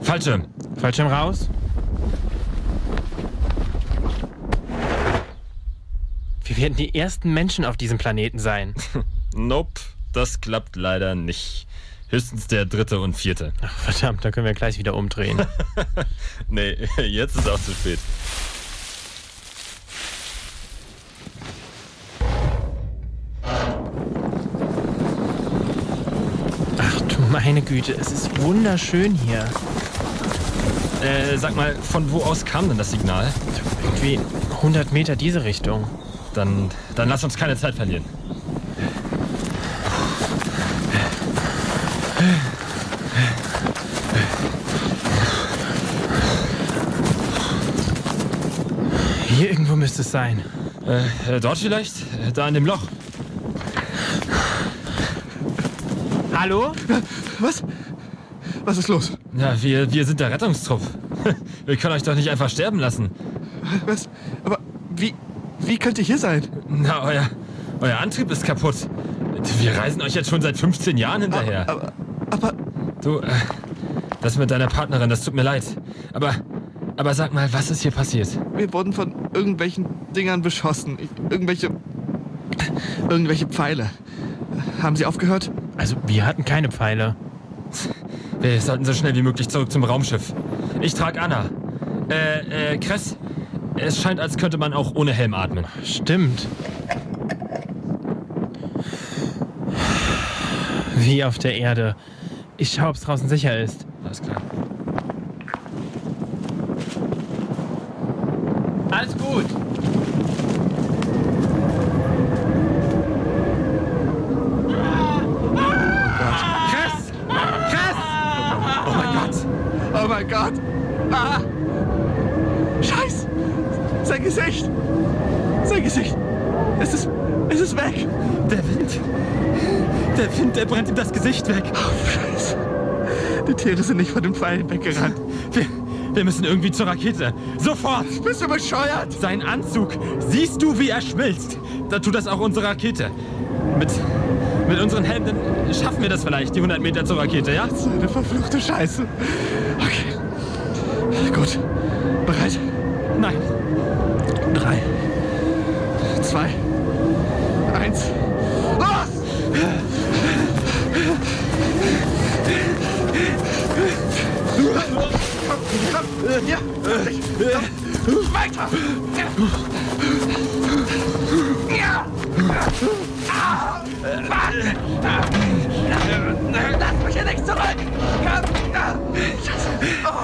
Fallschirm. Fallschirm raus. Wir werden die ersten Menschen auf diesem Planeten sein. Nope, das klappt leider nicht. Höchstens der 3. und 4. Ach, verdammt, da können wir gleich wieder umdrehen. Nee, jetzt ist auch zu spät. Ach du meine Güte, es ist wunderschön hier. Sag mal, von wo aus kam denn das Signal? Irgendwie 100 Meter diese Richtung. Dann lass uns keine Zeit verlieren. Hier irgendwo müsste es sein. Dort vielleicht? Da in dem Loch. Hallo? Was? Was ist los? Ja, wir sind der Rettungstrupp. Wir können euch doch nicht einfach sterben lassen. Was? Aber wie könnt ihr hier sein? Na, euer Antrieb ist kaputt. Wir reisen euch jetzt schon seit 15 Jahren hinterher. Aber Du, das mit deiner Partnerin, das tut mir leid. Aber sag mal, was ist hier passiert? wir wurden von irgendwelchen Dingern beschossen. Irgendwelche Pfeile. Haben sie aufgehört? Also, wir hatten keine Pfeile. Wir sollten so schnell wie möglich zurück zum Raumschiff. Ich trage Anna. Chris, es scheint, als könnte man auch ohne Helm atmen. Stimmt. Wie auf der Erde. Ich schau, ob's draußen sicher ist. Alles klar. Alles gut. Chris! Chris! Oh mein Gott! Oh mein Gott! Ah! Scheiß! Sein Gesicht! Sein Gesicht! Es ist weg! Der Wind, der brennt ihm das Gesicht weg. Oh, Scheiße! Die Tiere sind nicht von den Pfeilen weggerannt. Wir müssen irgendwie zur Rakete. Sofort! Bist du bescheuert? Sein Anzug. Siehst du, wie er schmilzt? Da tut das auch unsere Rakete. Mit unseren Helmen schaffen wir das vielleicht, die 100 Meter zur Rakete, ja? So eine verfluchte Scheiße. Okay. Gut. Bereit? Nein. 3, 2, 1. Los! Komm, ja, komm, weiter! Ja! Lass mich hier nicht zurück! Komm! Scheiße! Oh.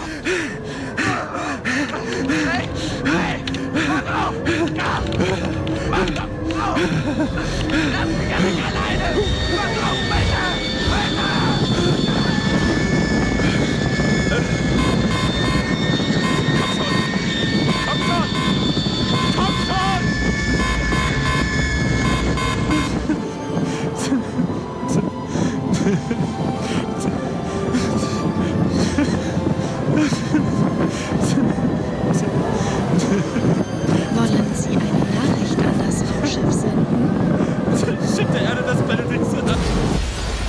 Hey! Mach auf! Mach doch auf! Lass mich ja nicht alleine! Mach auf, weiter! Weiter!